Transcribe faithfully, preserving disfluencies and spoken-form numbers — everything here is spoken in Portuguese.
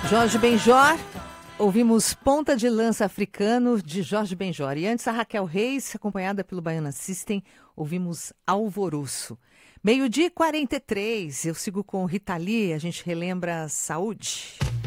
Jorge Benjor, ouvimos Ponta de Lança Africano, de Jorge Benjor. E antes a Raquel Reis, acompanhada pelo Baiana System, ouvimos Alvoroço. Meio-dia e quarenta e três, eu sigo com Rita Lee, a gente relembra a saúde.